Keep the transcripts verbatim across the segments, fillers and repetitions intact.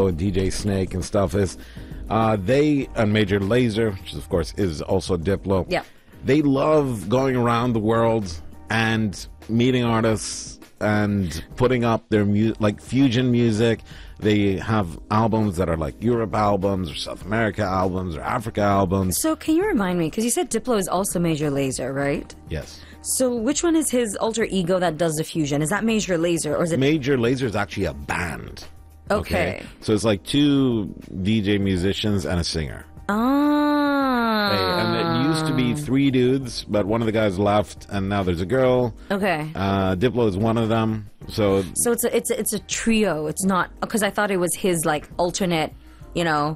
and D J Snake and stuff is uh, they, and Major Lazer, which of course is also Diplo, yeah. they love going around the world and meeting artists and putting up their mu- like fusion music. They have albums that are like Europe albums or South America albums or Africa albums. So can you remind me, because you said Diplo is also Major Lazer, right? Yes. So which one is his alter ego that does the fusion? Is that Major Lazer or is it... Major Lazer is actually a band. Okay. okay. So it's like two D J musicians and a singer. Ah. Hey, and it used to be three dudes, but one of the guys left, and now there's a girl. Okay. Uh, Diplo is one of them. So so it's a it's a, it's a trio. It's not, because I thought it was his like alternate, you know.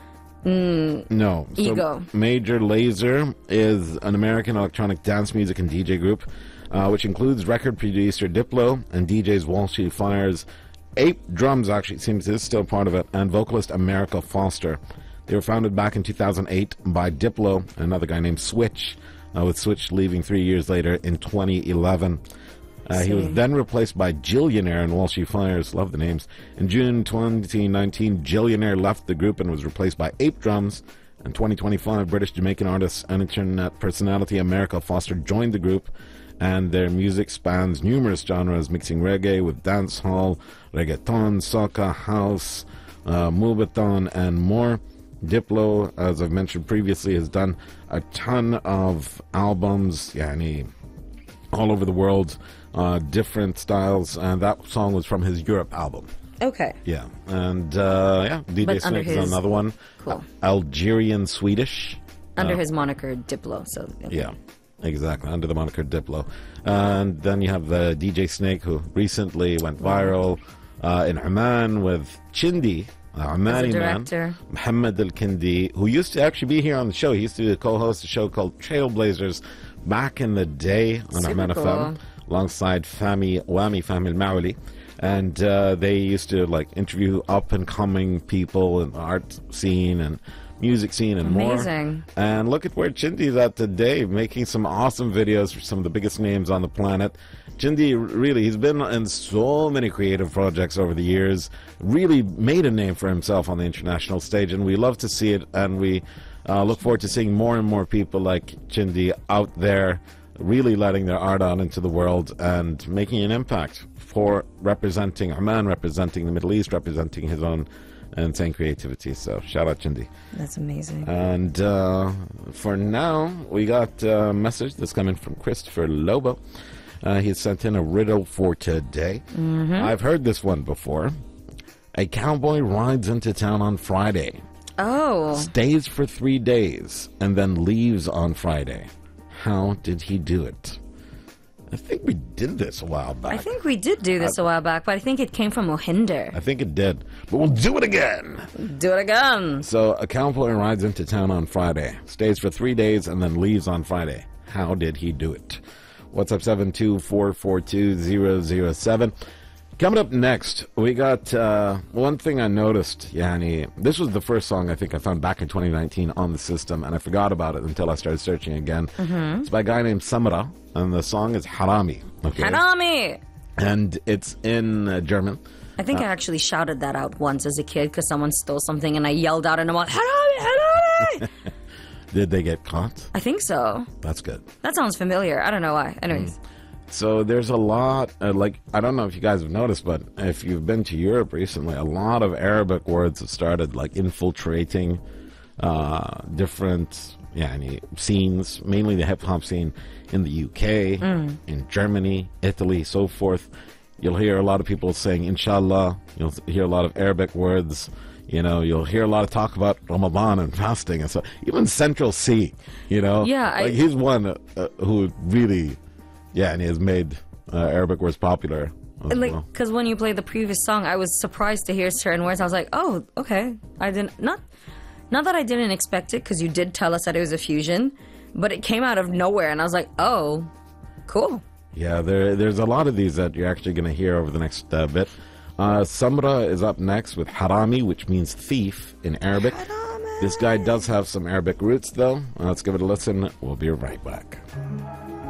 Mm, no. So ego. Major Lazer is an American electronic dance music and D J group, uh, which includes record producer Diplo and D Js Wall Street Fire's Ape Drums, actually seems is still part of it, and vocalist America Foster. They were founded back in two thousand eight by Diplo, another guy named Switch, uh, with Switch leaving three years later in twenty eleven. Uh, he was then replaced by Jillionaire and Wall Street Flyers. Love the names. In June twenty nineteen, Jillionaire left the group and was replaced by Ape Drums. In twenty twenty-five, British Jamaican artist and internet personality America Foster joined the group, and their music spans numerous genres, mixing reggae with dancehall, reggaeton, soca, house, uh, moobaton, and more. Diplo, as I've mentioned previously, has done a ton of albums, yani, all over the world, uh, different styles, and that song was from his Europe album. Okay. Yeah, and uh, yeah, D J But under Snake is his- another one. Cool. Algerian Swedish. Under Uh, his moniker Diplo. So okay. Yeah, exactly, under the moniker Diplo. And then you have uh, D J Snake, who recently went viral uh, in Oman with Chindi, uh, Omani man, director. Mohammed Al Kindi, who used to actually be here on the show. He used to co-host a show called Trailblazers back in the day on Super Oman cool. F M, alongside Fami Wami Fami Al Mawli. And uh, they used to like interview up and coming people in the art scene and music scene and Amazing. more. And look at where Chindi's at today, making some awesome videos for some of the biggest names on the planet. Chindi, really, he's been in so many creative projects over the years, really made a name for himself on the international stage, and we love to see it, and we uh, look forward to seeing more and more people like Chindi out there really letting their art out into the world and making an impact for representing Oman, representing the Middle East, representing his own insane creativity. So shout out Chindi. That's amazing. And uh, for now, we got a message that's coming from Christopher Lobo. Uh, he sent in a riddle for today. Mm-hmm. I've heard this one before. A cowboy rides into town on Friday, Oh. stays for three days, and then leaves on Friday. How did he do it? I think we did this a while back. I think we did do this a while back, but I think it came from Mohinder. I think it did. But we'll do it again. Do it again. So a cowboy rides into town on Friday, stays for three days, and then leaves on Friday. How did he do it? What's up, seven two four four two zero zero seven. Coming up next, we got uh, one thing I noticed, Yani. This was the first song I think I found back in twenty nineteen on the system, and I forgot about it until I started searching again. Mm-hmm. It's by a guy named Samra, and the song is Harami. Okay? Harami! And it's in uh, German. I think I actually shouted that out once as a kid because someone stole something and I yelled out and I'm like, Harami! Harami! Did they get caught? I think so. That's good. That sounds familiar. I don't know why. Anyways. Mm. So there's a lot, uh, like, I don't know if you guys have noticed, but if you've been to Europe recently, a lot of Arabic words have started, like, infiltrating uh, different yeah, scenes, mainly the hip-hop scene in the U K, Mm. in Germany, Italy, so forth. You'll hear a lot of people saying, Inshallah. You'll hear a lot of Arabic words. You know, you'll hear a lot of talk about Ramadan and fasting and so. Even Central C, you know? Yeah, I- Like, he's one uh, who really... Yeah, and he has made uh, Arabic words popular as Like, well. because when you played the previous song, I was surprised to hear certain words. I was like, oh, okay. I didn't, not, not that I didn't expect it, because you did tell us that it was a fusion, but it came out of nowhere, and I was like, oh, cool. Yeah, there, there's a lot of these that you're actually going to hear over the next uh, bit. Uh, Samra is up next with Harami, which means thief in Arabic. Harami. This guy does have some Arabic roots, though. Uh, let's give it a listen. We'll be right back.